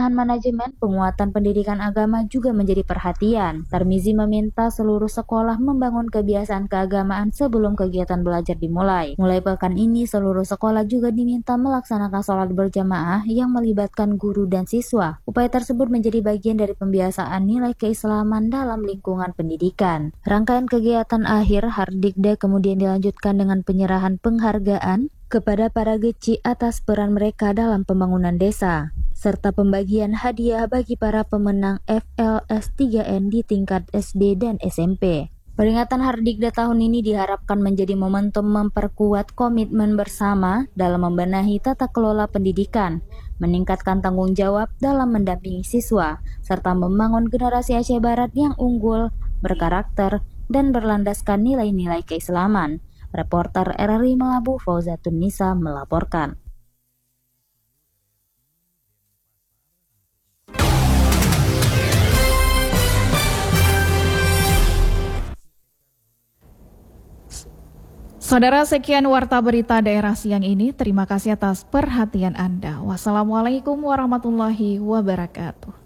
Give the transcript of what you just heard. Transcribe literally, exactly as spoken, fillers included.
pembenahan manajemen, penguatan pendidikan agama juga menjadi perhatian. Tarmizi meminta seluruh sekolah membangun kebiasaan keagamaan sebelum kegiatan belajar dimulai. Mulai pekan ini, seluruh sekolah juga diminta melaksanakan sholat berjamaah yang melibatkan guru dan siswa. Upaya tersebut menjadi bagian dari pembiasaan nilai keislaman dalam lingkungan pendidikan. Rangkaian kegiatan akhir Hardikda kemudian dilanjutkan dengan penyerahan penghargaan kepada para geci atas peran mereka dalam pembangunan desa, serta pembagian hadiah bagi para pemenang F L S tiga N di tingkat S D dan S M P. Peringatan Hardikda tahun ini diharapkan menjadi momentum memperkuat komitmen bersama dalam membenahi tata kelola pendidikan, meningkatkan tanggung jawab dalam mendampingi siswa, serta membangun generasi Aceh Barat yang unggul, berkarakter, dan berlandaskan nilai-nilai keislaman. Reporter R R I Melabu Fauzatun Nisa melaporkan. Saudara, sekian warta berita daerah siang ini. Terima kasih atas perhatian Anda. Wassalamualaikum warahmatullahi wabarakatuh.